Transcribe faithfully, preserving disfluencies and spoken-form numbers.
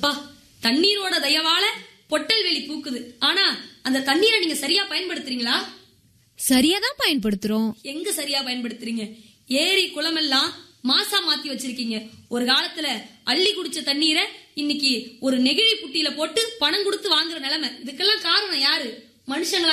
அப்பா, தண்ணீரோட தயவால பொட்டல் வெளி பூக்குது. ஆனா அந்த தண்ணீரை நீங்க சரியா பயன்படுத்துறீங்களா? சரியாதான் பயன்படுத்துறோம். எங்க சரியா பயன்படுத்துறீங்க? ஏரி குளம் எல்லாம் மாசா மாத்தி வச்சிருக்கீங்க. ஒரு காலத்துல அள்ளி குடிச்ச தண்ணீரை இன்னைக்கு ஒரு நெகிழி புட்டியில போட்டு பணம் கொடுத்து வாங்குற நிலைமை. இதுக்கெல்லாம் காரணம் யாரு? மனுஷங்களா